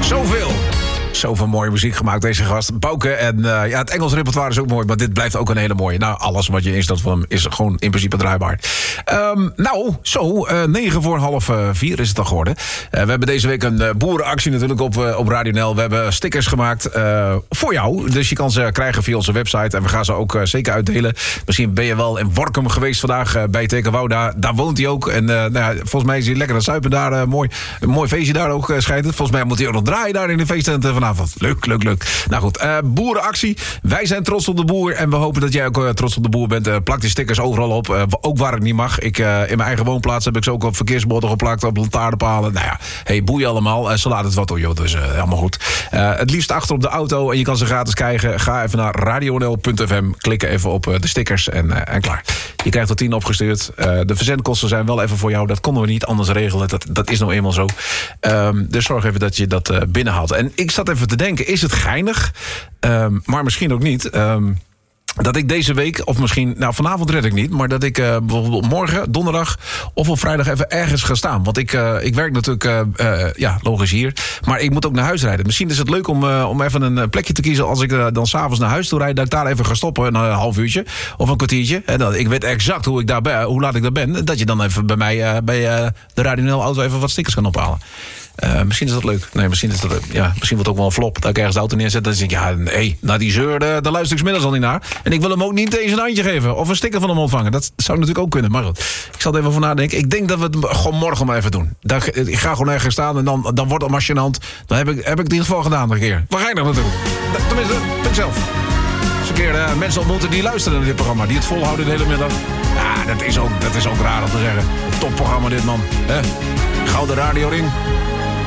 Zoveel mooie muziek gemaakt, deze gast. Bouke. En het Engels repertoire is ook mooi, maar dit blijft ook een hele mooie. Nou, alles wat je instelt van hem is gewoon in principe draaibaar. 9 voor half 4 is het al geworden. We hebben deze week een boerenactie natuurlijk op Radio NL. We hebben stickers gemaakt voor jou. Dus je kan ze krijgen via onze website. En we gaan ze ook zeker uitdelen. Misschien ben je wel in Workum geweest vandaag bij Tekenwouw. Daar woont hij ook. En volgens mij is hij lekker aan het zuipen daar. Een mooi feestje daar ook schijnt het. Volgens mij moet hij ook nog draaien daar in de feesttent vanavond. Leuk. Nou goed, boerenactie. Wij zijn trots op de boer. En we hopen dat jij ook trots op de boer bent. Plak die stickers overal op. Ook waar het niet mag. In mijn eigen woonplaats heb ik ze ook op verkeersborden geplakt. Op lantaarnpalen. Nou ja, boeien allemaal. Ze laten het wat door, joh. Dus helemaal goed. Het liefst achter op de auto. En je kan ze gratis krijgen. Ga even naar radionl.fm. Klik even op de stickers. En klaar. Je krijgt er 10 opgestuurd. De verzendkosten zijn wel even voor jou. Dat konden we niet anders regelen. Dat is nou eenmaal zo. Dus zorg even dat je dat binnenhaalt. En ik zat even te denken, is het geinig? Maar misschien ook niet. Dat ik deze week, of misschien, vanavond red ik niet, maar dat ik bijvoorbeeld morgen, donderdag of op vrijdag even ergens ga staan. Want ik werk natuurlijk, logisch hier, maar ik moet ook naar huis rijden. Misschien is het leuk om even een plekje te kiezen als ik dan s'avonds naar huis toe rijd, dat ik daar even ga stoppen, een half uurtje of een kwartiertje. En ik weet exact hoe laat ik daar ben, dat je dan even bij mij bij de Radio NL auto even wat stickers kan ophalen. Misschien is dat leuk. Nee, misschien wordt het ook wel een flop. Dat ik ergens de auto neerzet. Dan denk ik, naar die zeur, daar luister ik 's middags al niet naar. En ik wil hem ook niet eens een handje geven. Of een sticker van hem ontvangen. Dat zou natuurlijk ook kunnen. Maar goed, ik zal er even over nadenken. Ik denk dat we het gewoon morgen maar even doen. Ik ga gewoon ergens staan en dan wordt het maar gênant. Dan heb ik het in ieder geval gedaan een keer. Wat geinig natuurlijk. Tenminste, vind ik zelf. Als een keer mensen ontmoeten die luisteren naar dit programma. Die het volhouden de hele middag. Ja, dat is ook raar om te zeggen. Een topprogramma dit, man. Gouden radioring.